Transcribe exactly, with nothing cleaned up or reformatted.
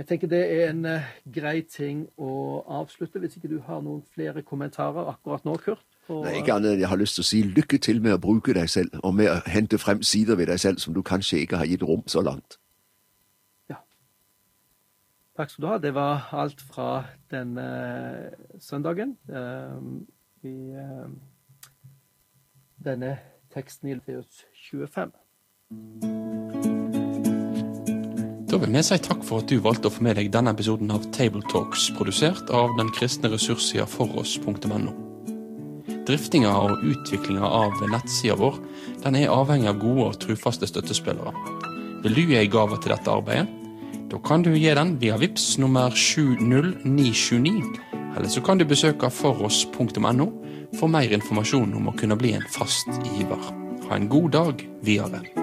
Jeg tenker det er en uh, grei ting å avslutte, hvis ikke du har noen flere kommentarer akkurat nå, Kurt. For, Nei, ikke annet enn jeg har lyst til å si lykke til med å bruke deg selv, og med å hente frem sider ved deg selv som du kanskje ikke har gitt rom så langt. Ja. Takk skal du ha. Det var alt fra denne søndagen. Uh, i uh, denne teksten i Matteus tjuefem. Da vil vi si takk for at du valgte å få med deg denne episoden av Table Talks, produsert av den kristne ressurssida foross punktum no. Driftinga og utviklinga av nettsida vår, den er avhengig av gode og trufaste støttespillere. Vil du gi gave til dette arbeidet? Da kan du gi den via Vips nummer sju null ni sju ni, eller så kan du besøke foross punktum no for mer informasjon om å kunne bli en fast giver. Ha en god dag videre.